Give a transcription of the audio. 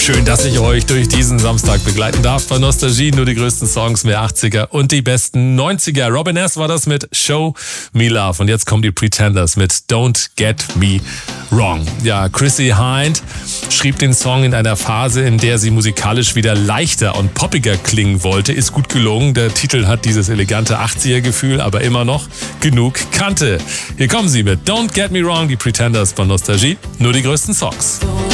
Schön, dass ich euch durch diesen Samstag begleiten darf. Bei Nostalgie nur die größten Songs, mehr 80er und die besten 90er. Robin S. war das mit Show Me Love. Und jetzt kommen die Pretenders mit Don't Get Me Wrong. Ja, Chrissie Hynde schrieb den Song in einer Phase, in der sie musikalisch wieder leichter und poppiger klingen wollte. Ist gut gelungen. Der Titel hat dieses elegante 80er-Gefühl, aber immer noch genug Kante. Hier kommen sie mit Don't Get Me Wrong, die Pretenders von Nostalgie. Nur die größten Songs.